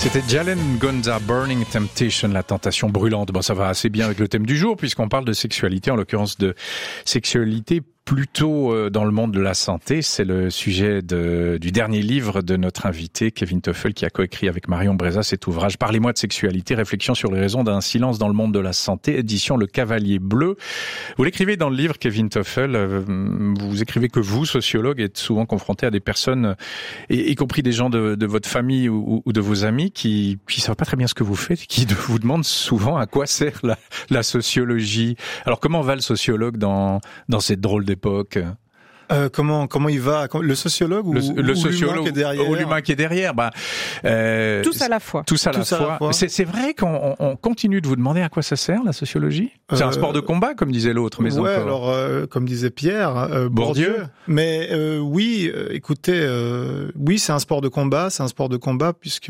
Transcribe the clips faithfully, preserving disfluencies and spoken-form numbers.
C'était Jalen Gonza, Burning Temptation, la tentation brûlante. Bon, ça va assez bien avec le thème du jour, puisqu'on parle de sexualité, en l'occurrence de sexualité plutôt dans le monde de la santé. C'est le sujet de, du dernier livre de notre invité, Kevin Toffel, qui a coécrit avec Marion Breza cet ouvrage. Parlez-moi de sexualité, réflexion sur les raisons d'un silence dans le monde de la santé, édition Le Cavalier Bleu. Vous l'écrivez dans le livre, Kevin Toffel, vous écrivez que vous, sociologue, êtes souvent confronté à des personnes, y, y compris des gens de, de votre famille ou, ou de vos amis, qui qui savent pas très bien ce que vous faites, qui vous demandent souvent à quoi sert la, la sociologie. Alors comment va le sociologue dans, dans cette drôle de époque. Euh, comment comment il va le sociologue ou le, le ou sociologue l'humain qui est derrière ou l'humain qui est derrière bah euh, tous à la fois tous à la, tous fois. à la fois c'est c'est vrai qu'on on continue de vous demander à quoi ça sert la sociologie. C'est euh, un sport de combat comme disait l'autre, mais ouais, encore alors euh, comme disait Pierre euh, Bourdieu. Bourdieu mais euh, oui euh, écoutez euh, oui c'est un sport de combat c'est un sport de combat puisque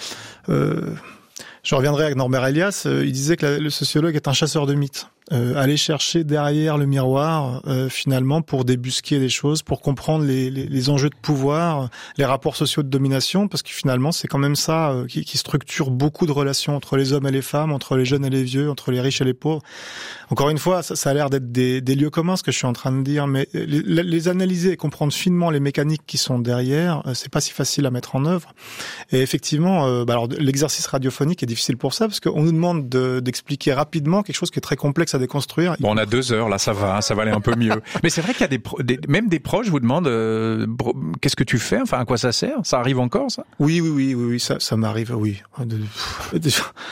euh, je reviendrai avec Norbert Elias, euh, il disait que la, le sociologue est un chasseur de mythes. Euh, aller chercher derrière le miroir euh, finalement pour débusquer des choses, pour comprendre les, les, les enjeux de pouvoir, les rapports sociaux de domination, parce que finalement c'est quand même ça euh, qui, qui structure beaucoup de relations entre les hommes et les femmes, entre les jeunes et les vieux, entre les riches et les pauvres. Encore une fois, ça, ça a l'air d'être des, des lieux communs ce que je suis en train de dire, mais les, les analyser et comprendre finement les mécaniques qui sont derrière, euh, c'est pas si facile à mettre en œuvre. Et effectivement, euh, bah alors l'exercice radiophonique est difficile pour ça, parce qu'on nous demande de, d'expliquer rapidement quelque chose qui est très complexe à déconstruire. Bon, on a deux heures, là, ça va, ça va aller un peu mieux. Mais c'est vrai qu'il y a des, pro- des même des proches vous demandent euh, qu'est-ce que tu fais, enfin à quoi ça sert. Ça arrive encore, ça? Oui, oui, oui, oui, oui, ça, ça m'arrive, oui, de, de,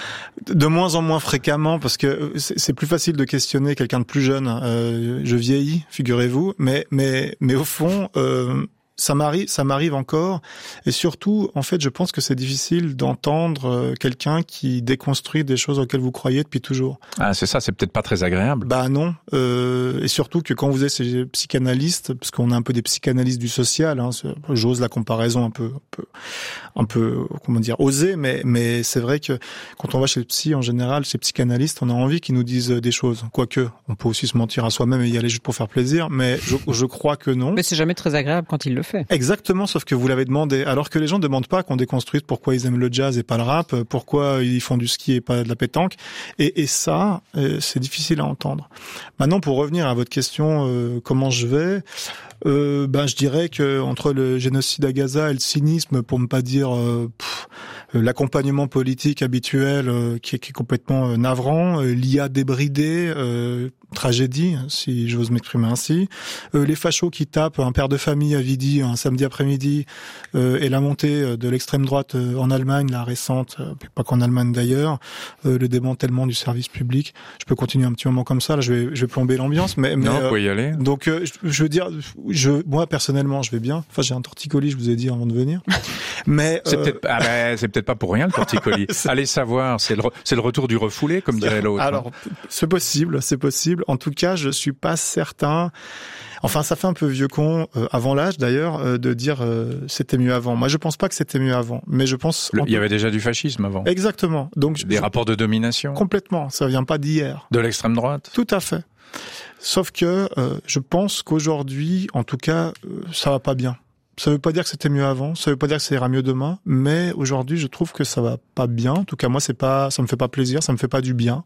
de moins en moins fréquemment, parce que c'est, c'est plus facile de questionner quelqu'un de plus jeune. Euh, je vieillis, figurez-vous, mais, mais, mais au fond. Euh, Ça m'arrive, ça m'arrive encore, et surtout, en fait, je pense que c'est difficile d'entendre quelqu'un qui déconstruit des choses auxquelles vous croyez depuis toujours. Ah, c'est ça, c'est peut-être pas très agréable. Bah non, euh, et surtout que quand vous êtes ces psychanalystes, parce qu'on a un peu des psychanalystes du social, hein, j'ose la comparaison un peu, un peu, un peu, comment dire, osée, mais mais c'est vrai que quand on va chez le psy, en général, chez psychanalystes, on a envie qu'ils nous disent des choses. Quoique, on peut aussi se mentir à soi-même et y aller juste pour faire plaisir, mais je, je crois que non. Mais c'est jamais très agréable quand ils le fait. Exactement, sauf que vous l'avez demandé. Alors que les gens ne demandent pas qu'on déconstruise pourquoi ils aiment le jazz et pas le rap, pourquoi ils font du ski et pas de la pétanque. Et, et ça, c'est difficile à entendre. Maintenant, pour revenir à votre question, euh, comment je vais, euh, ben je dirais que entre le génocide à Gaza et le cynisme, pour ne pas dire euh, pff, l'accompagnement politique habituel euh, qui, est, qui est complètement euh, navrant, euh, l'I A débridée, euh, tragédie, si j'ose m'exprimer ainsi, euh, les fachos qui tapent un père de famille à Vidi un samedi après-midi, euh, et la montée de l'extrême droite euh, en Allemagne, la récente, euh, pas qu'en Allemagne d'ailleurs, euh, le démantèlement du service public. Je peux continuer un petit moment comme ça, là je vais, je vais plomber l'ambiance, mais, mais non, euh, vous pouvez y aller. Donc euh, je, je veux dire, je, moi personnellement, je vais bien. Enfin, j'ai un torticolis, je vous ai dit avant de venir. Mais c'est euh... peut-être, ah ben, c'est peut-être pas pour rien le torticolis. Allez savoir, c'est le, c'est le retour du refoulé, comme dirait l'autre. Alors, c'est possible, c'est possible. En tout cas, je suis pas certain. Enfin, ça fait un peu vieux con, euh, avant l'âge d'ailleurs, euh, de dire euh, c'était mieux avant. Moi, je pense pas que c'était mieux avant, mais je pense. Le, il y avait déjà du fascisme avant. Exactement. Donc des je, rapports de domination. Complètement. Ça vient pas d'hier. De l'extrême droite. Tout à fait. Sauf que euh, je pense qu'aujourd'hui, en tout cas, euh, ça va pas bien. Ça veut pas dire que c'était mieux avant, ça veut pas dire que ça ira mieux demain, mais aujourd'hui, je trouve que ça va pas bien. En tout cas, moi, c'est pas, ça me fait pas plaisir, ça me fait pas du bien.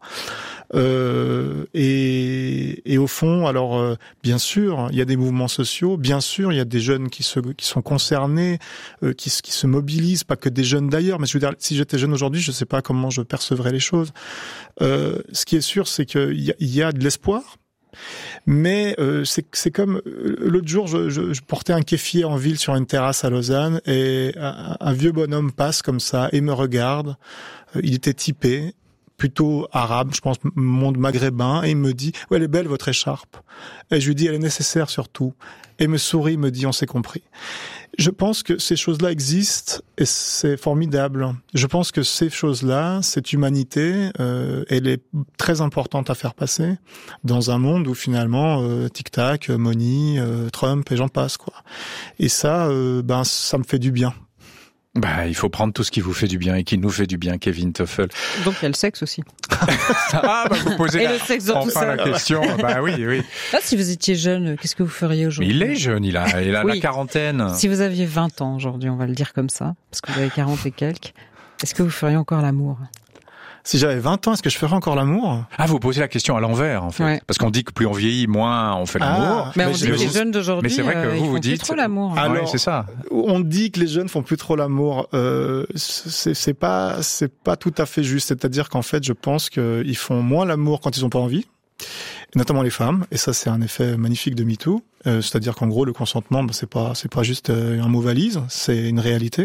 Euh, et, et au fond, alors, euh, bien sûr, il y a des mouvements sociaux, bien sûr, il y a des jeunes qui se, qui sont concernés, euh, qui, qui se mobilisent, pas que des jeunes d'ailleurs. Mais je veux dire, si j'étais jeune aujourd'hui, je sais pas comment je percevrais les choses. Euh, ce qui est sûr, c'est qu'il y a, il y a de l'espoir. Mais euh, c'est, c'est comme l'autre jour, je, je, je portais un kéfier en ville sur une terrasse à Lausanne et un, un vieux bonhomme passe comme ça et me regarde. Il était typé, plutôt arabe, je pense monde maghrébin, et il me dit « Ouais, elle est belle votre écharpe ». Et je lui dis « Elle est nécessaire surtout ». Et il me sourit, il me dit « On s'est compris ». Je pense que ces choses-là existent et c'est formidable. Je pense que ces choses-là, cette humanité, euh, elle est très importante à faire passer dans un monde où finalement euh, tic-tac, Money, euh, Trump et j'en passe quoi. Et ça, euh, ben ça me fait du bien. Bah, il faut prendre tout ce qui vous fait du bien et qui nous fait du bien, Kevin Toffel. Donc il y a le sexe aussi. Ah, bah vous posez et la, le sexe dans enfin tout ça. la question. Bah oui, oui. Ah, si vous étiez jeune, qu'est-ce que vous feriez aujourd'hui? Mais il est jeune, il a, il a oui. la quarantaine. Si vous aviez vingt ans aujourd'hui, on va le dire comme ça, parce que vous avez quarante et quelques. Est-ce que vous feriez encore l'amour ? Si j'avais vingt ans, est-ce que je ferais encore l'amour ? Ah, vous posez la question à l'envers, en fait. Ouais. Parce qu'on dit que plus on vieillit, moins on fait l'amour. Ah, mais on dit que les jeunes d'aujourd'hui, mais c'est vrai que vous, euh, ils font vous dites... plus trop l'amour. Alors, ouais, c'est ça. On dit que les jeunes font plus trop l'amour. Euh, c'est, c'est pas, c'est pas tout à fait juste. C'est-à-dire qu'en fait, je pense qu'ils font moins l'amour quand ils ont pas envie. Notamment les femmes. Et ça, c'est un effet magnifique de MeToo. Euh, c'est-à-dire qu'en gros, le consentement, bah, c'est pas, c'est pas juste un mot valise. C'est une réalité.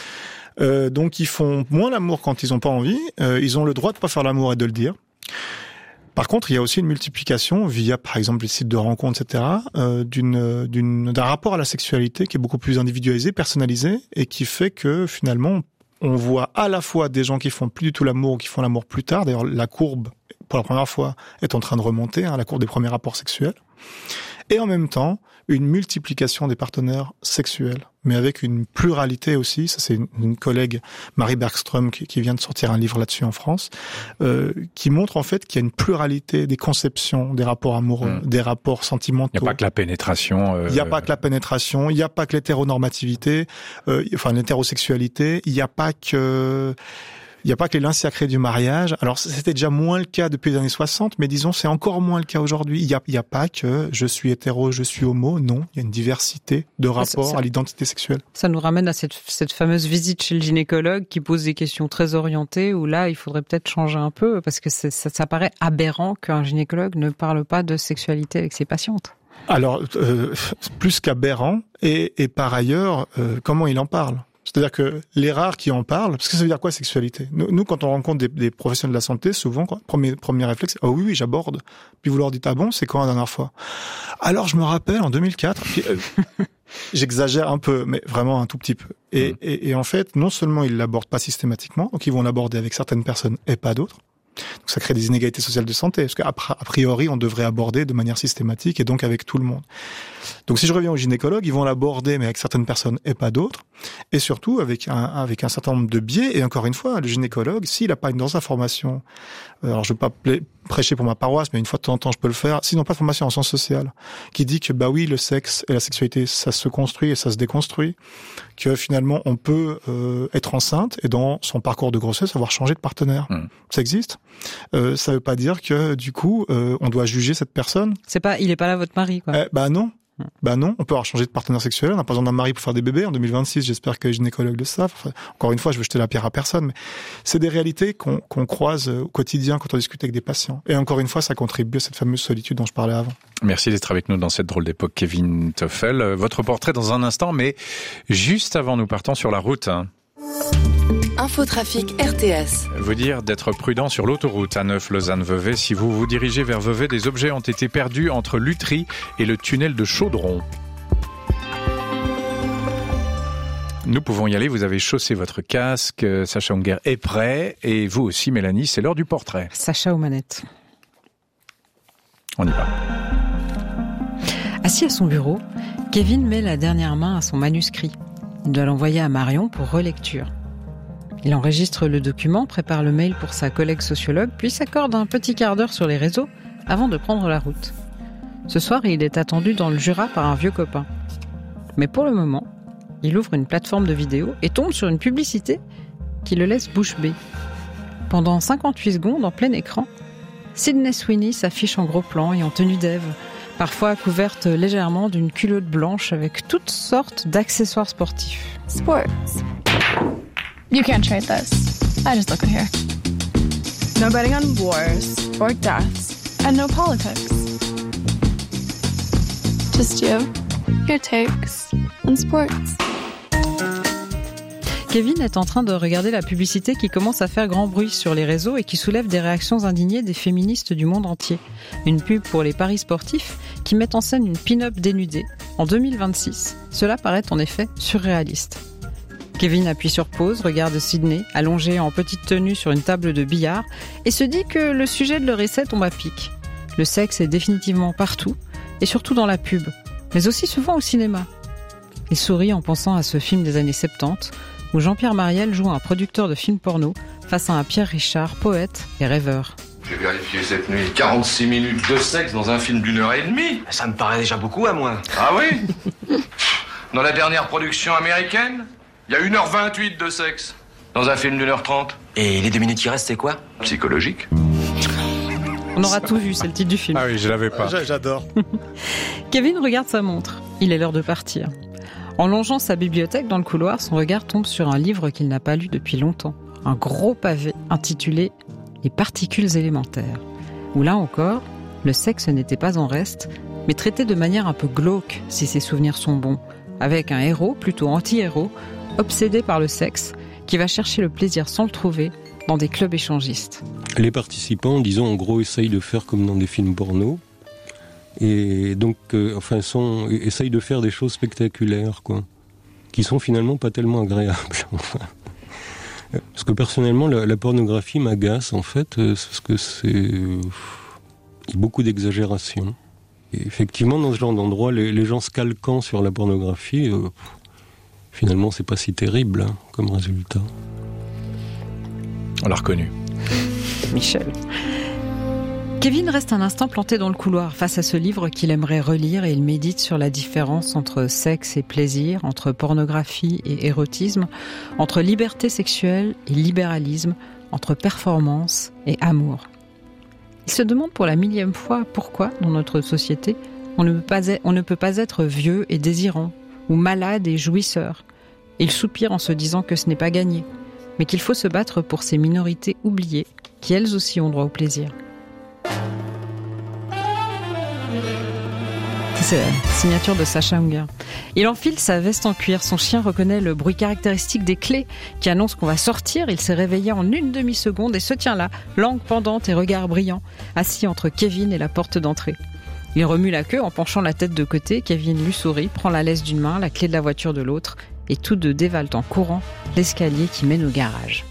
Euh, donc ils font moins l'amour quand ils ont pas envie. Euh, ils ont le droit de pas faire l'amour et de le dire. Par contre, il y a aussi une multiplication via, par exemple, les sites de rencontres, et cetera, euh, d'une, d'une, d'un rapport à la sexualité qui est beaucoup plus individualisé, personnalisé, et qui fait que finalement, on voit à la fois des gens qui font plus du tout l'amour ou qui font l'amour plus tard. D'ailleurs, la courbe, pour la première fois, est en train de remonter, hein, la courbe des premiers rapports sexuels. Et en même temps, une multiplication des partenaires sexuels, mais avec une pluralité aussi. Ça, c'est une, une collègue, Marie Bergström, qui, qui vient de sortir un livre là-dessus en France, euh, qui montre en fait qu'il y a une pluralité des conceptions, des rapports amoureux, mmh. des rapports sentimentaux. Il n'y a pas que la pénétration. Euh... Il n'y a pas que la pénétration. Il n'y a pas que l'hétéronormativité, euh, enfin l'hétérosexualité. Il n'y a pas que... Il n'y a pas que les liens sacrés du mariage. Alors, c'était déjà moins le cas depuis les années soixante, mais disons, c'est encore moins le cas aujourd'hui. Il n'y a, il y a pas que je suis hétéro, je suis homo. Non, il y a une diversité de rapports ça, ça, à l'identité sexuelle. Ça nous ramène à cette, cette fameuse visite chez le gynécologue qui pose des questions très orientées, où là, il faudrait peut-être changer un peu, parce que c'est, ça, ça paraît aberrant qu'un gynécologue ne parle pas de sexualité avec ses patientes. Alors, euh, plus qu'aberrant, et, et par ailleurs, euh, comment il en parle ? C'est-à-dire que les rares qui en parlent, parce que ça veut dire quoi sexualité ? Nous, nous, quand on rencontre des, des professionnels de la santé, souvent, quoi, premier, premier réflexe, oh oui, oui, j'aborde. Puis vous leur dites, ah bon, c'est quand la dernière fois ? Alors, je me rappelle, en deux mille quatre, puis, euh, j'exagère un peu, mais vraiment un tout petit peu. Et, mmh. et, et en fait, non seulement ils l'abordent pas systématiquement, donc ils vont l'aborder avec certaines personnes et pas d'autres. Donc ça crée des inégalités sociales de santé, parce qu'a priori, on devrait aborder de manière systématique et donc avec tout le monde. Donc si je reviens aux gynécologues, ils vont l'aborder, mais avec certaines personnes et pas d'autres, et surtout avec un, avec un certain nombre de biais. Et encore une fois, le gynécologue, s'il n'a pas une dans sa formation, alors je ne veux pas prêcher pour ma paroisse, mais une fois de temps en temps, je peux le faire, s'ils n'ont pas de formation en sciences sociales, qui dit que bah oui, le sexe et la sexualité, ça se construit et ça se déconstruit, que finalement on peut euh, être enceinte et dans son parcours de grossesse avoir changé de partenaire. Mmh. Ça existe. Euh, ça veut pas dire que du coup euh, on doit juger cette personne. C'est pas, il est pas là votre mari, quoi. Eh, bah non. Bah non, on peut avoir changé de partenaire sexuel, on n'a pas besoin d'un mari pour faire des bébés en deux mille vingt-six, j'espère que les gynécologues le savent. Enfin, encore une fois, je veux jeter la pierre à personne, mais c'est des réalités qu'on, qu'on croise au quotidien quand on discute avec des patients. Et encore une fois, ça contribue à cette fameuse solitude dont je parlais avant. Merci d'être avec nous dans cette drôle d'époque, Kevin Toffel. Votre portrait dans un instant, mais juste avant, nous partons sur la route. Infotrafic R T S. Vous dire d'être prudent sur l'autoroute A neuf Lausanne-Vevey. Si vous vous dirigez vers Vevey, des objets ont été perdus entre Lutry et le tunnel de Chaudron. Nous pouvons y aller, vous avez chaussé votre casque, Sacha Hunger est prêt, et vous aussi Mélanie, c'est l'heure du portrait. Sacha aux manettes. On y va. Assis à son bureau, Kevin met la dernière main à son manuscrit. Il doit l'envoyer à Marion pour relecture. Il enregistre le document, prépare le mail pour sa collègue sociologue, puis s'accorde un petit quart d'heure sur les réseaux avant de prendre la route. Ce soir, il est attendu dans le Jura par un vieux copain. Mais pour le moment, il ouvre une plateforme de vidéo et tombe sur une publicité qui le laisse bouche bée. Pendant cinquante-huit secondes, en plein écran, Sydney Sweeney s'affiche en gros plan et en tenue d'Ève, parfois couverte légèrement d'une culotte blanche avec toutes sortes d'accessoires sportifs. Sports. You can't trade this. I just look here. No betting on wars or deaths, and no politics. Just you, your takes, and sports. Kevin est en train de regarder la publicité qui commence à faire grand bruit sur les réseaux et qui soulève des réactions indignées des féministes du monde entier. Une pub pour les paris sportifs qui met en scène une pin-up dénudée. En deux mille vingt-six, cela paraît en effet surréaliste. Kevin appuie sur pause, regarde Sydney, allongée en petite tenue sur une table de billard, et se dit que le sujet de leur essai tombe à pic. Le sexe est définitivement partout, et surtout dans la pub, mais aussi souvent au cinéma. Il sourit en pensant à ce film des années soixante-dix, où Jean-Pierre Mariel joue un producteur de films porno face à un Pierre Richard, poète et rêveur. J'ai vérifié cette nuit, quarante-six minutes de sexe dans un film d'une heure et demie. Ça me paraît déjà beaucoup à moi. Ah oui? Dans la dernière production américaine, il y a une heure vingt-huit de sexe. Dans un film d'une heure trente. Et les deux minutes qui restent, c'est quoi? Psychologique. On aura tout vu, c'est le titre du film. Ah oui, je l'avais pas. J'adore. Kevin regarde sa montre. Il est l'heure de partir. En longeant sa bibliothèque dans le couloir, son regard tombe sur un livre qu'il n'a pas lu depuis longtemps. Un gros pavé intitulé « Les particules élémentaires », où là encore, le sexe n'était pas en reste, mais traité de manière un peu glauque, si ses souvenirs sont bons, avec un héros, plutôt anti-héros, obsédé par le sexe, qui va chercher le plaisir sans le trouver dans des clubs échangistes. Les participants, disons, en gros, essayent de faire comme dans des films porno, et donc, euh, enfin, sont, essayent de faire des choses spectaculaires, quoi, qui sont finalement pas tellement agréables. Parce que personnellement, la, la pornographie m'agace, en fait, parce que c'est euh, beaucoup d'exagération. Et effectivement, dans ce genre d'endroit, les, les gens se calquant sur la pornographie, euh, finalement, c'est pas si terrible hein, comme résultat. On l'a reconnu. Michel. Kevin reste un instant planté dans le couloir face à ce livre qu'il aimerait relire et il médite sur la différence entre sexe et plaisir, entre pornographie et érotisme, entre liberté sexuelle et libéralisme, entre performance et amour. Il se demande pour la millième fois pourquoi, dans notre société, on ne peut pas être, on ne peut pas être vieux et désirant, ou malade et jouisseur. Il soupire en se disant que ce n'est pas gagné, mais qu'il faut se battre pour ces minorités oubliées, qui elles aussi ont droit au plaisir. C'est la signature de Sacha Hunger. Il enfile sa veste en cuir. Son chien reconnaît le bruit caractéristique des clés qui annonce qu'on va sortir. Il s'est réveillé en une demi-seconde et se tient là, langue pendante et regard brillant, assis entre Kevin et la porte d'entrée. Il remue la queue en penchant la tête de côté. Kevin lui sourit, prend la laisse d'une main, la clé de la voiture de l'autre et tous deux dévalent en courant l'escalier qui mène au garage.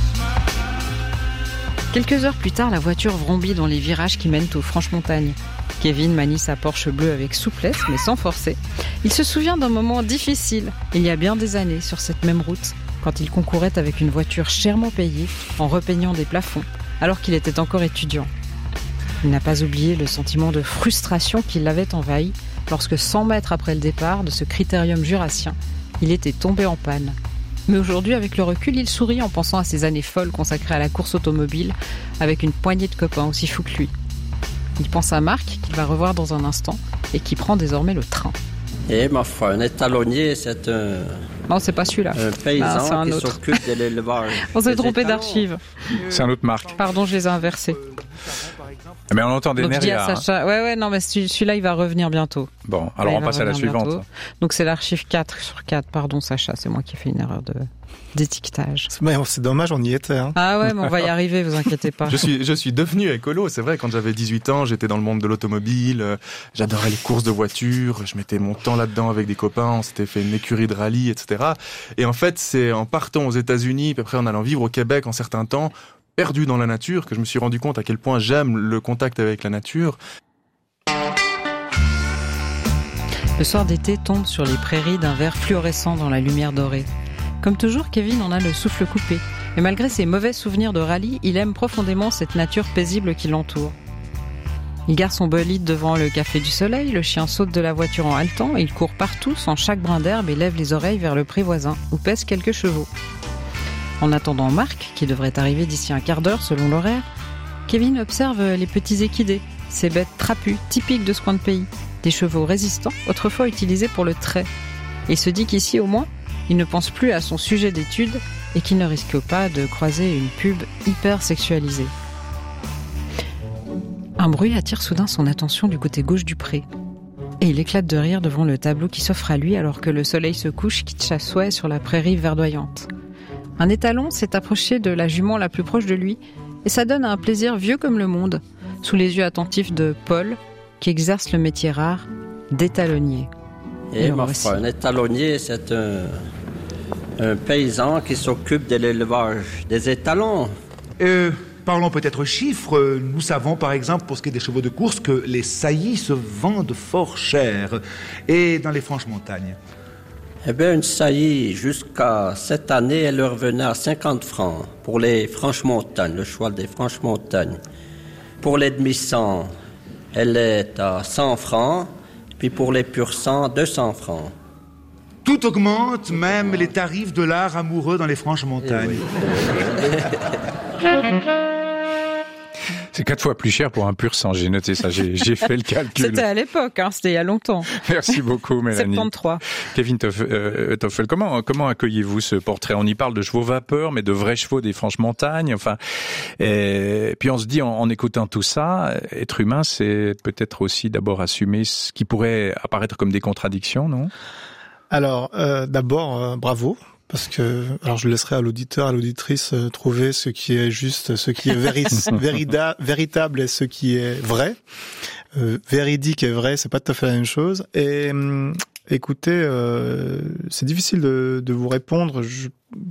Quelques heures plus tard, la voiture vrombit dans les virages qui mènent aux Franches-Montagnes. Kevin manie sa Porsche bleue avec souplesse, mais sans forcer. Il se souvient d'un moment difficile, il y a bien des années, sur cette même route, quand il concourait avec une voiture chèrement payée, en repeignant des plafonds, alors qu'il était encore étudiant. Il n'a pas oublié le sentiment de frustration qui l'avait envahi, lorsque cent mètres après le départ de ce critérium jurassien, il était tombé en panne. Mais aujourd'hui, avec le recul, il sourit en pensant à ces années folles consacrées à la course automobile, avec une poignée de copains aussi fous que lui. Il pense à Marc, qu'il va revoir dans un instant, et qui prend désormais le train. Et ma foi, un étalonnier, c'est un... Non, c'est pas celui-là. Un paysan ah, c'est un qui autre. s'occupe de l'élevage. On s'est trompé d'archives. C'est un autre Marc. Pardon, je les ai inversés. Mais on entend des Donc, nerfs. je dis à Sacha, hein. ouais, ouais, non, mais celui-là, il va revenir bientôt. Bon, alors Là, on passe à la suivante. Bientôt. Donc, c'est l'archive quatre sur quatre. Pardon, Sacha, c'est moi qui ai fait une erreur de d'étiquetage. Mais c'est dommage, on y était. Hein. Ah ouais, mais on va y arriver, vous inquiétez pas. Je suis, je suis devenu écolo, c'est vrai. Quand j'avais dix-huit ans, j'étais dans le monde de l'automobile. Euh, j'adorais les courses de voitures. Je mettais mon temps là-dedans avec des copains. On s'était fait une écurie de rallye, et cetera. Et en fait, c'est en partant aux États-Unis, puis après en allant vivre au Québec en certains temps, perdu dans la nature, que je me suis rendu compte à quel point j'aime le contact avec la nature. Le soir d'été tombe sur les prairies d'un vert fluorescent dans la lumière dorée. Comme toujours, Kevin en a le souffle coupé. Et malgré ses mauvais souvenirs de rallye, il aime profondément cette nature paisible qui l'entoure. Il gare son bolide devant le Café du Soleil, le chien saute de la voiture en haletant et il court partout sans chaque brin d'herbe et lève les oreilles vers le pré voisin, où pèsent quelques chevaux. En attendant Marc, qui devrait arriver d'ici un quart d'heure selon l'horaire, Kevin observe les petits équidés, ces bêtes trapues, typiques de ce coin de pays, des chevaux résistants, autrefois utilisés pour le trait. Et se dit qu'ici, au moins, il ne pense plus à son sujet d'étude et qu'il ne risque pas de croiser une pub hyper sexualisée. Un bruit attire soudain son attention du côté gauche du pré. Et il éclate de rire devant le tableau qui s'offre à lui alors que le soleil se couche, kitsch à souhait sur la prairie verdoyante. Un étalon s'est approché de la jument la plus proche de lui et ça donne un plaisir vieux comme le monde, sous les yeux attentifs de Paul, qui exerce le métier rare d'étalonnier. Et, et ma foi, un étalonnier, c'est un, un paysan qui s'occupe de l'élevage des étalons. Euh, parlons peut-être chiffres. Nous savons par exemple, pour ce qui est des chevaux de course, que les saillies se vendent fort cher. Et dans les Franches-Montagnes? Eh bien, une saillie, jusqu'à cette année, elle revenait à cinquante francs pour les Franches-Montagnes, le cheval des Franches-Montagnes. Pour les demi-cents, elle est à cent francs, puis pour les pur sang, deux cents francs. Tout augmente, même les tarifs de l'art amoureux dans les franches montagnes. C'est quatre fois plus cher pour un pur sang. J'ai noté ça, j'ai, j'ai fait le calcul. C'était à l'époque, hein, c'était il y a longtemps. Merci beaucoup, Mélanie. soixante-treize. Kevin Toff, euh, Toffel, comment, comment accueillez-vous ce portrait? On y parle de chevaux vapeur, mais de vrais chevaux des franches montagnes. Enfin, et puis on se dit, en, en écoutant tout ça, être humain, c'est peut-être aussi d'abord assumer ce qui pourrait apparaître comme des contradictions, non? Alors, euh, d'abord, euh, bravo. Parce que, alors je laisserai à l'auditeur, à l'auditrice euh, trouver ce qui est juste, ce qui est véri- vérida- véritable et ce qui est vrai. Euh, véridique et vrai, c'est pas tout à fait la même chose. Et euh, écoutez, euh, c'est difficile de, de vous répondre. Je...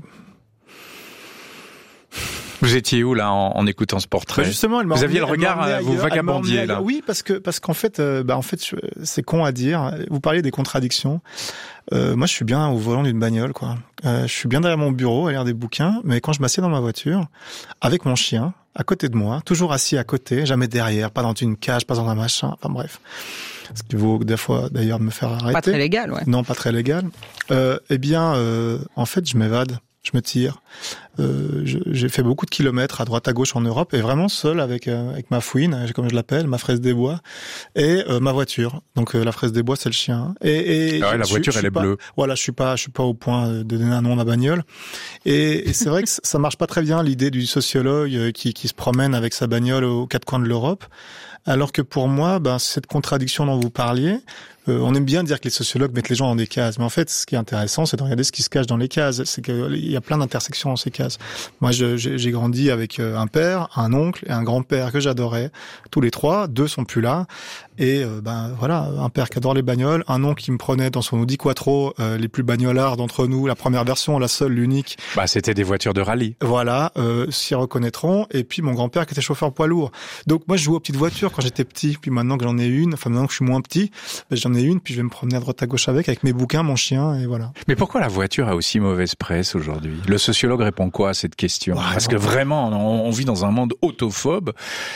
Vous étiez où là en, en écoutant ce portrait? Bah justement, elle m'a vous emmené, aviez le regard, ailleurs, vous vagabondiez là. Oui, parce que parce qu'en fait, euh, bah en fait, je, c'est con à dire. Vous parliez des contradictions. Euh, moi, je suis bien au volant d'une bagnole, quoi. Euh, je suis bien derrière mon bureau à lire des bouquins, mais quand je m'assieds dans ma voiture, avec mon chien, à côté de moi, toujours assis à côté, jamais derrière, pas dans une cage, pas dans un machin, enfin bref. Ce qui vaut des fois d'ailleurs me faire arrêter. Pas très légal, ouais. Non, pas très légal. Euh, eh bien, euh, en fait, je m'évade. Je me tire. Euh, je, j'ai fait beaucoup de kilomètres à droite à gauche en Europe et vraiment seul avec euh, avec ma fouine, comme je l'appelle, ma fraise des bois et euh, ma voiture. Donc euh, la fraise des bois, c'est le chien. Et, et ah ouais, la je, voiture, je elle est pas, bleue. Voilà, je suis pas, je suis pas au point de donner un nom à ma bagnole. Et, et c'est vrai que ça marche pas très bien l'idée du sociologue qui qui se promène avec sa bagnole aux quatre coins de l'Europe. Alors que pour moi, ben cette contradiction dont vous parliez, euh, on aime bien dire que les sociologues mettent les gens dans des cases, mais en fait, ce qui est intéressant, c'est de regarder ce qui se cache dans les cases. C'est qu'il y a plein d'intersections dans ces cases. Moi, je, j'ai, j'ai grandi avec un père, un oncle et un grand-père que j'adorais. Tous les trois, deux sont plus là. Et euh, ben voilà, un père qui adore les bagnoles, un oncle qui me prenait dans son Audi Quattro, euh, les plus bagnolards d'entre nous, la première version, la seule, l'unique. Bah, c'était des voitures de rallye. Voilà, euh, s'y reconnaîtront. Et puis mon grand-père qui était chauffeur poids lourd. Donc moi, je jouais aux petites voitures quand j'étais petit. Puis maintenant que j'en ai une, enfin maintenant que je suis moins petit, ben, j'en ai une. Puis je vais me promener à droite à gauche avec, avec mes bouquins, mon chien, et voilà. Mais pourquoi la voiture a aussi mauvaise presse aujourd'hui? Le sociologue répond quoi à cette question? Ouais, Parce non. que vraiment, on, on vit dans un monde autophobe,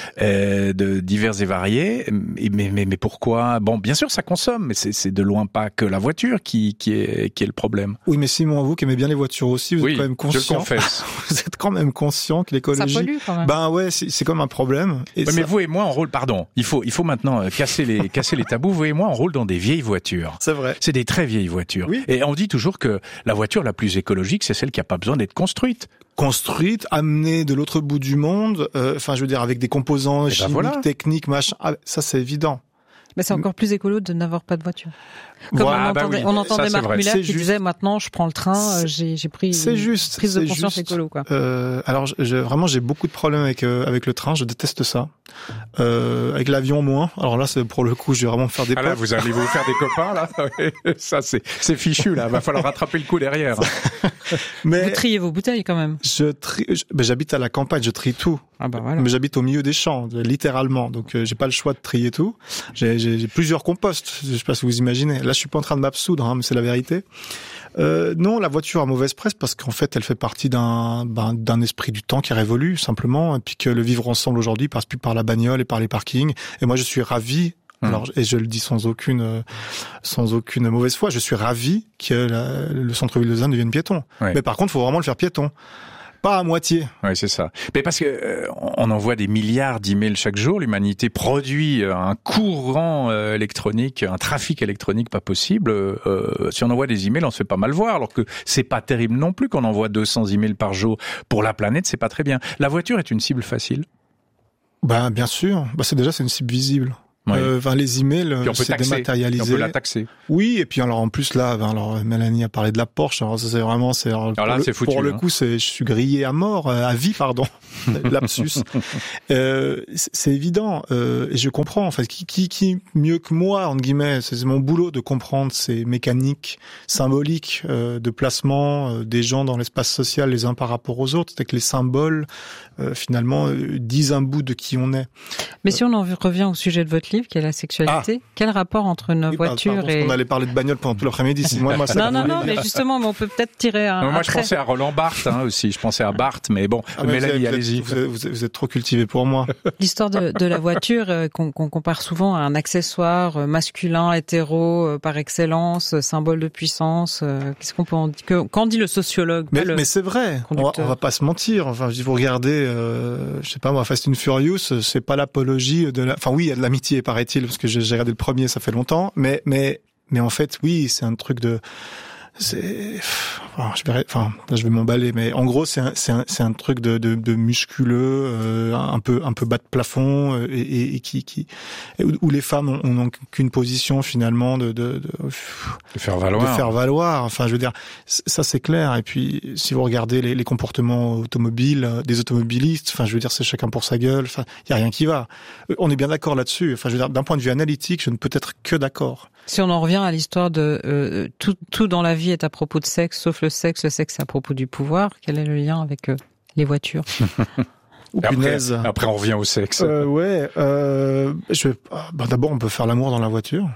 euh, de divers et variés. Mais, mais, mais pourquoi? Bon, bien sûr, ça consomme, mais c'est, c'est de loin pas que la voiture qui, qui est, qui est le problème. Oui, mais Simon, vous qui aimez bien les voitures aussi, vous oui, êtes quand même conscient. je le confesse. Vous êtes quand même conscient que l'écologie. Ça pollue quand même. Ben ouais, c'est, c'est comme un problème. Et ouais, ça... Mais vous et moi, on roule, pardon, il faut, il faut maintenant casser les, casser les tabous. Vous et moi, on roule dans des vieilles voitures. C'est vrai. C'est des très vieilles voitures. Oui. Et on dit toujours que la voiture la plus écologique, c'est celle qui a pas besoin d'être construite. Construite, amenée de l'autre bout du monde, euh, enfin je veux dire avec des composants ben chimiques, voilà. techniques, machin, ah, ça c'est évident. Mais c'est encore plus écolo de n'avoir pas de voiture. Comme Voilà, on bah entendait, oui. on entendait Ça, c'est Marc vrai. Muller C'est qui juste. disait maintenant je prends le train, euh, j'ai, j'ai pris C'est une juste, prise de c'est conscience juste. écolo, quoi. Euh, alors je, je- vraiment j'ai beaucoup de problèmes avec euh, avec le train, je déteste ça. Euh, avec l'avion moins. Alors là c'est pour le coup je vais vraiment me faire des Ah là, potes. vous allez vous faire des copains, là. Ça, c'est, c'est fichu, là. Va falloir rattraper le coup derrière. Vous Mais triez vos bouteilles quand même. je trie, je- ben, j'habite à la campagne, je trie tout. Ah bah voilà. Mais j'habite au milieu des champs, littéralement. Donc euh, j'ai pas le choix de trier tout. J'ai, j'ai, j'ai plusieurs composts. Je sais pas si vous imaginez. Là, je suis pas en train de m'absoudre, hein, mais c'est la vérité. Euh, non, la voiture a mauvaise presse parce qu'en fait, elle fait partie d'un, ben, d'un esprit du temps qui révolue simplement, et puis que le vivre ensemble aujourd'hui passe plus par la bagnole et par les parkings. Et moi, je suis ravi. Alors, et je le dis sans aucune, euh, sans aucune mauvaise foi, je suis ravi que la, le centre-ville de Lausanne devienne piéton. Ouais. Mais par contre, il faut vraiment le faire piéton. Pas à moitié. Oui, c'est ça. Mais parce que euh, on envoie des milliards d'emails chaque jour, l'humanité produit un courant euh, électronique, un trafic électronique pas possible. Euh, si on envoie des emails, on se fait pas mal voir, alors que c'est pas terrible non plus qu'on envoie deux cents emails par jour pour la planète, c'est pas très bien. La voiture est une cible facile. Ben, bien sûr. Ben, c'est déjà, c'est une cible visible. Oui. Euh, ben, les emails, Puis on peut c'est taxer. dématérialisé. Puis on peut la taxer. Oui, et puis alors en plus là, ben, alors Mélanie a parlé de la Porsche. Alors ça c'est vraiment, c'est alors, Alors là, pour, c'est le, foutu, pour le hein. coup, c'est je suis grillé à mort, euh, à vie, pardon, lapsus. euh, c'est, c'est évident, euh, et je comprends. En fait, qui, qui, qui mieux que moi, entre guillemets, c'est, c'est mon boulot de comprendre ces mécaniques symboliques euh, de placement euh, des gens dans l'espace social les uns par rapport aux autres. C'est que les symboles, euh, finalement, euh, disent un bout de qui on est. Mais si on en revient au sujet de votre livre, livre, qui est la sexualité. Ah. Quel rapport entre nos oui, voitures pardon, et... On allait parler de bagnole pendant tout l'après-midi. Moi, moi, ça non, non, non, mais justement, mais on peut peut-être tirer un. Non, moi, un je pensais à Roland Barthes hein, aussi. Je pensais à Barthes, mais bon, ah, mais Mélanie, vous êtes, allez-y. Vous êtes, vous, êtes, vous êtes trop cultivé pour moi. L'histoire de, de la voiture euh, qu'on, qu'on compare souvent à un accessoire euh, masculin, hétéro, euh, par excellence, euh, symbole de puissance. Euh, qu'est-ce qu'on peut en dire que, qu'en dit le sociologue? Mais, le mais c'est vrai. On va, on va pas se mentir. Enfin, si vous regardez, euh, je sais pas moi, Fast and Furious, c'est pas l'apologie de la. Enfin, oui, il y a de l'amitié, paraît-il, parce que j'ai, j'ai regardé le premier, ça fait longtemps. Mais, mais, mais en fait, oui, c'est un truc de. C'est, enfin, je vais, enfin, là, je vais m'emballer, mais en gros, c'est un, c'est un, c'est un truc de, de, de musculeux, euh, un peu, un peu bas de plafond, euh, et, et, et qui, qui, où, où les femmes ont, ont qu'une position finalement de, de, de, de faire valoir. De faire valoir. Enfin, je veux dire, ça c'est clair. Et puis, si vous regardez les, les comportements automobiles des automobilistes, enfin, je veux dire, c'est chacun pour sa gueule. Enfin, il y a rien qui va. On est bien d'accord là-dessus. Enfin, je veux dire, d'un point de vue analytique, je ne peux être que d'accord. Si on en revient à l'histoire de euh, tout, tout dans la vie est à propos de sexe, sauf le sexe, le sexe est à propos du pouvoir. Quel est le lien avec euh, les voitures? Ou punaise. Après, après, on revient au sexe. Euh, ouais. Euh, je vais, bah, d'abord, on peut faire l'amour dans la voiture.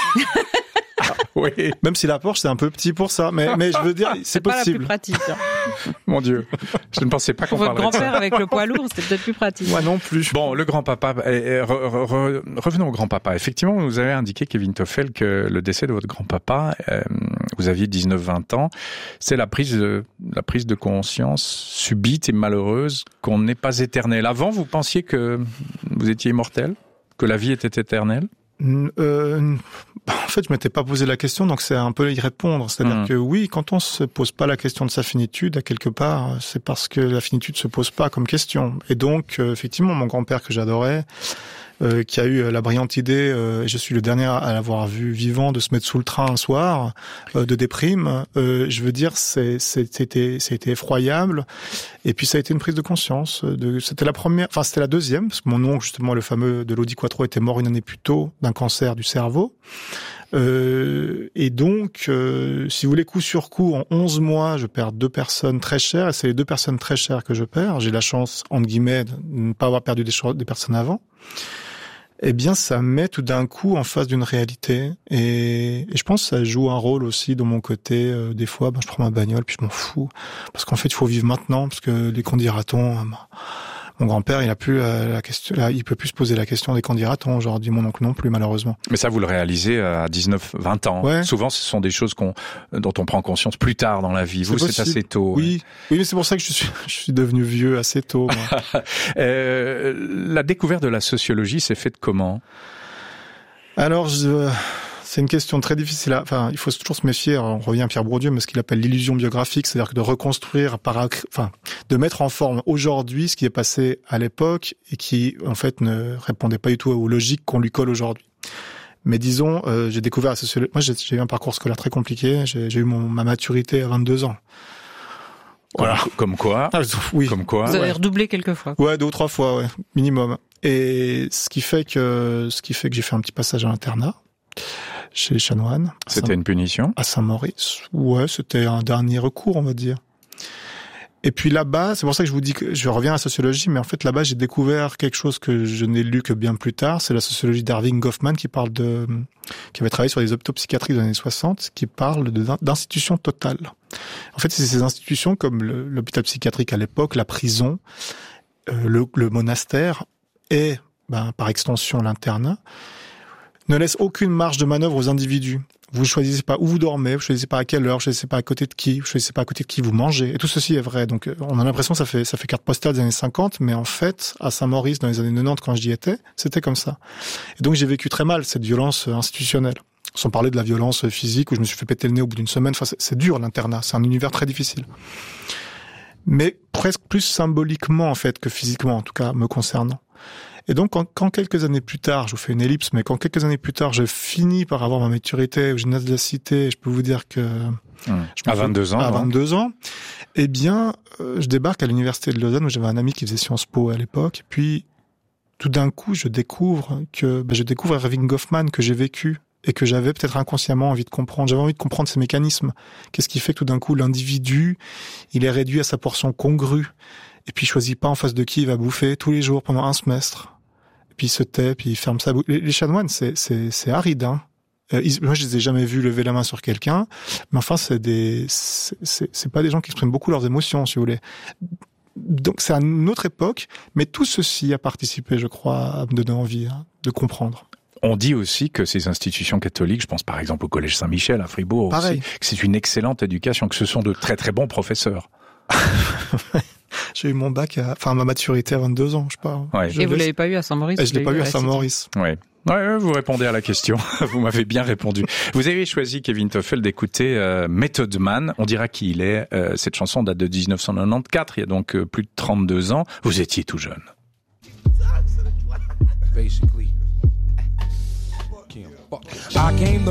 Oui. Même si la Porsche c'est un peu petit pour ça, mais mais je veux dire c'est, c'est possible. Pas la plus pratique. Hein. Mon Dieu, je ne pensais pas qu'on Pour parlerait de ça. votre grand-père avec le poids lourd, c'était peut-être plus pratique. Moi non plus. Bon, le grand-papa. Re, re, re, revenons au grand-papa. Effectivement, vous avez indiqué, Kevin Toffel, que le décès de votre grand-papa, euh, vous aviez dix-neuf vingt ans, c'est la prise de la prise de conscience subite et malheureuse qu'on n'est pas éternel. Avant, vous pensiez que vous étiez immortel, que la vie était éternelle? Euh, en fait, je m'étais pas posé la question, donc c'est un peu y répondre. C'est-à-dire mmh. que oui, quand on se pose pas la question de sa finitude, à quelque part, c'est parce que la finitude se pose pas comme question. Et donc, euh, effectivement, mon grand-père que j'adorais, euh, qui a eu la brillante idée, euh, et je suis le dernier à l'avoir vu vivant, de se mettre sous le train un soir, euh, de déprime. Euh, je veux dire, c'est, c'était, c'était effroyable. Et puis ça a été une prise de conscience. De, c'était la première, enfin c'était la deuxième, parce que mon oncle, justement, le fameux de Lodi Quattro, était mort une année plus tôt d'un cancer du cerveau. Euh, et donc, euh, si vous voulez, coup sur coup, en onze mois, je perds deux personnes très chères, et c'est les deux personnes très chères que je perds. J'ai la chance, entre guillemets, de ne pas avoir perdu des, cho- des personnes avant. Eh bien, ça met tout d'un coup en face d'une réalité. Et, et je pense que ça joue un rôle aussi de mon côté. Euh, des fois, ben, je prends ma bagnole, puis je m'en fous. Parce qu'en fait, il faut vivre maintenant, parce que les qu'en dira-t-on, euh, mon grand-père, il a plus euh, la question, là, il peut plus se poser la question des qu'en dira-t-on aujourd'hui, mon oncle non plus, malheureusement. Mais ça, vous le réalisez à dix-neuf vingt ans. Ouais. Souvent, ce sont des choses qu'on, dont on prend conscience plus tard dans la vie. Vous, c'est, c'est assez tôt. Oui, ouais. Oui, mais c'est pour ça que je suis, je suis devenu vieux assez tôt. euh, la découverte de la sociologie s'est faite comment? Alors, je... c'est une question très difficile. À... Enfin, il faut toujours se méfier. On revient à Pierre Bourdieu, mais ce qu'il appelle l'illusion biographique, c'est-à-dire que de reconstruire, par... enfin, de mettre en forme aujourd'hui ce qui est passé à l'époque et qui, en fait, ne répondait pas du tout aux logiques qu'on lui colle aujourd'hui. Mais disons, euh, j'ai découvert la sociologie. Moi, j'ai, j'ai eu un parcours scolaire très compliqué. J'ai, j'ai eu mon, ma maturité à vingt-deux ans. Voilà. Comme, comme quoi? Ah, oui. Comme quoi? Vous avez ouais. redoublé quelques fois. Ouais, deux ou trois fois, ouais, minimum. Et ce qui fait que, ce qui fait que j'ai fait un petit passage à l'internat chez les chanoines. C'était Saint... une punition? À Saint-Maurice. Ouais, c'était un dernier recours, on va dire. Et puis là-bas, c'est pour ça que je vous dis que je reviens à la sociologie, mais en fait là-bas j'ai découvert quelque chose que je n'ai lu que bien plus tard. C'est la sociologie d'Erving Goffman qui parle de, qui avait travaillé sur les hôpitaux psychiatriques des années soixante, qui parle de, d'institutions totales. En fait, c'est ces institutions comme le, l'hôpital psychiatrique à l'époque, la prison, euh, le, le monastère et, ben, par extension, l'internat, ne laissent aucune marge de manœuvre aux individus. Vous choisissez pas où vous dormez, vous choisissez pas à quelle heure, vous choisissez pas à côté de qui, vous choisissez pas à côté de qui vous mangez. Et tout ceci est vrai. Donc, on a l'impression que ça fait, ça fait carte postale des années cinquante, mais en fait, à Saint-Maurice, dans les années quatre-vingt-dix, quand j'y étais, c'était comme ça. Et donc, j'ai vécu très mal cette violence institutionnelle. Sans parler de la violence physique où je me suis fait péter le nez au bout d'une semaine. Enfin, c'est, c'est dur, l'internat. C'est un univers très difficile. Mais presque plus symboliquement, en fait, que physiquement, en tout cas, me concernant. Et donc, quand, quand quelques années plus tard, je vous fais une ellipse, mais quand quelques années plus tard, je finis par avoir ma maturité au gymnase de la Cité, je peux vous dire que... Mmh. À vingt-deux ans. À vingt-deux ans. Eh bien, euh, je débarque à l'université de Lausanne où j'avais un ami qui faisait Sciences Po à l'époque. Puis, tout d'un coup, je découvre que, ben, je découvre Erving Goffman que j'ai vécu et que j'avais peut-être inconsciemment envie de comprendre. J'avais envie de comprendre ces mécanismes. Qu'est-ce qui fait que tout d'un coup, l'individu, il est réduit à sa portion congrue. Et puis, il choisit pas en face de qui il va bouffer tous les jours pendant un semestre. puis il se tait, puis il ferme sa bouche. Les, les chanoines, c'est, c'est, c'est aride, hein. Euh, ils, moi, je les ai jamais vus lever la main sur quelqu'un, mais enfin, c'est des, c'est, c'est, c'est pas des gens qui expriment beaucoup leurs émotions, si vous voulez. Donc, c'est à une autre époque, mais tout ceci a participé, je crois, à me donner envie hein, de comprendre. On dit aussi que ces institutions catholiques, je pense par exemple au Collège Saint-Michel à Fribourg, Pareil. Aussi, que c'est une excellente éducation, que ce sont de très très bons professeurs. J'ai eu mon bac, à, enfin ma maturité à vingt-deux ans, je sais pas. Ouais. Je Et vous laisse... l'avez pas eu à Saint-Maurice? Et je l'ai pas eu à Saint-Maurice. Ouais. Ouais, vous répondez à la question. Vous m'avez bien répondu. Vous avez choisi, Kevin Toffel, d'écouter euh, Method Man. On dira qui il est. Euh, cette chanson date de dix-neuf cent quatre-vingt-quatorze. Il y a donc euh, plus de trente-deux ans. Vous étiez tout jeune. I came to